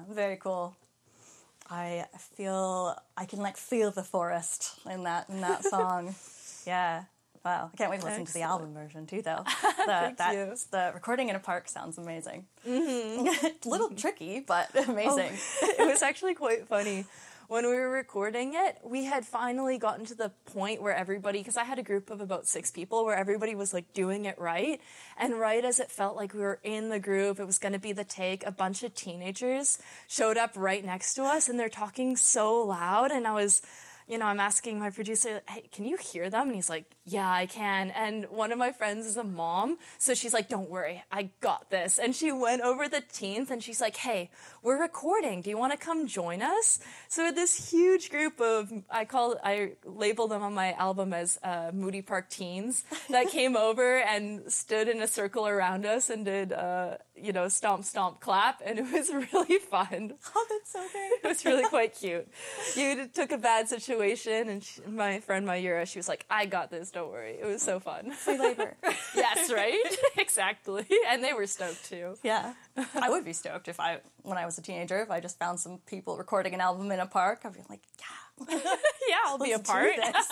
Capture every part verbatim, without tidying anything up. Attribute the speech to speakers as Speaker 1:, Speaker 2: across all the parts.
Speaker 1: very cool. I feel, I can like feel the forest in that, in that song. Yeah. Wow. I can't wait to listen Excellent. to the album version too, though. The,
Speaker 2: Thank
Speaker 1: that,
Speaker 2: you.
Speaker 1: The recording in a park sounds amazing.
Speaker 2: Mm-hmm.
Speaker 1: It's a little tricky, but amazing.
Speaker 2: Oh, it was actually quite funny. When we were recording it, we had finally gotten to the point where everybody, because I had a group of about six people, where everybody was like doing it right. And right as it felt like we were in the groove, it was going to be the take, a bunch of teenagers showed up right next to us and they're talking so loud. And I was, you know, I'm asking my producer, hey, can you hear them? And he's like, yeah, I can. And one of my friends is a mom. So she's like, don't worry, I got this. And she went over the teens and she's like, hey, we're recording. Do you want to come join us? So we had this huge group of, I call, I label them on my album as uh, Moody Park teens that came over and stood in a circle around us and did, uh, you know, stomp, stomp, clap. And it was really fun.
Speaker 1: Oh, that's so great.
Speaker 2: It was really quite cute. You took a bad situation and she, my friend Mayura, she was like, I got this, don't worry. It was so fun.
Speaker 1: Free labor.
Speaker 2: Yes, right? Exactly. And they were stoked too.
Speaker 1: Yeah. I would be stoked if I, when I was a teenager, if I just found some people recording an album in a park. I'd be like, yeah.
Speaker 2: Yeah, I'll be a part.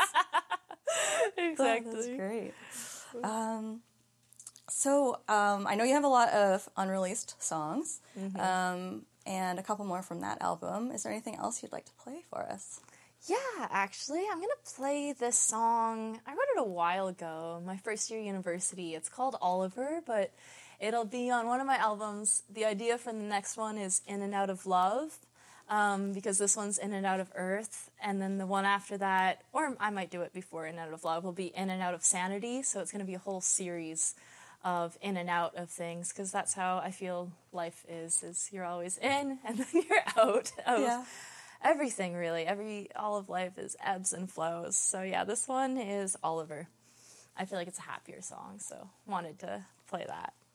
Speaker 2: Exactly.
Speaker 1: Oh, that's great. Um, so um, I know you have a lot of unreleased songs, mm-hmm. um, and a couple more from that album. Is there anything else you'd like to play for us?
Speaker 2: Yeah, actually, I'm going to play this song. I wrote it a while ago, my first year university. It's called Oliver, but it'll be on one of my albums. The idea for the next one is In and Out of Love, um, because this one's In and Out of Earth, and then the one after that, or I might do it before In and Out of Love, will be In and Out of Sanity, so it's going to be a whole series of in and out of things, because that's how I feel life is, is you're always in, and then you're out of yeah. everything, really. Every, all of life is ebbs and flows. So yeah, this one is Oliver. I feel like it's a happier song, so wanted to play that.